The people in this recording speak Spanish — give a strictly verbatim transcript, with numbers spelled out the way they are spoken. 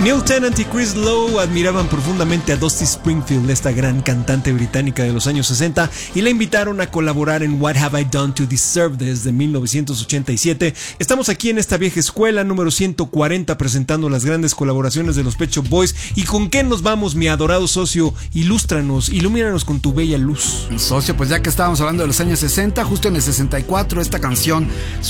Neil Tennant y Chris Lowe admiraban profundamente a Dusty Springfield, esta gran cantante británica de los años sesenta, y la invitaron a colaborar en What Have I Done to Deserve This de mil novecientos ochenta y siete. Estamos aquí en esta vieja escuela número ciento cuarenta presentando las grandes colaboraciones de los Pet Shop Boys. ¿Y con qué nos vamos, mi adorado socio? Ilústranos, ilumínanos con tu bella luz. Socio, pues ya que estábamos hablando de los años sesenta, justo en el sesenta y cuatro esta canción